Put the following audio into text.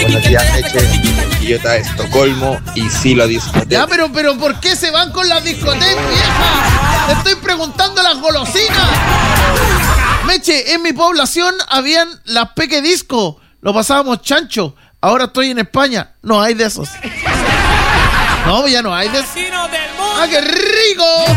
Buenos días, Meche. Idiota de Estocolmo y sí lo disfruté. Ya, pero ¿por qué se van con las discotecas, vieja? Te estoy preguntando las golosinas. Meche, en mi población habían las Peque Disco. Lo pasábamos chancho. Ahora estoy en España. No hay de esos. No, ya no hay de esos. ¡Ah, qué rico!